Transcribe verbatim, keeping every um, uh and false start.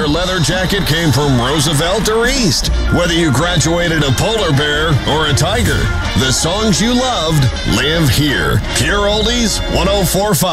your leather jacket came from Roosevelt or East. Whether you graduated a polar bear or a tiger, the songs you loved live here. Pure Oldies one oh four point five.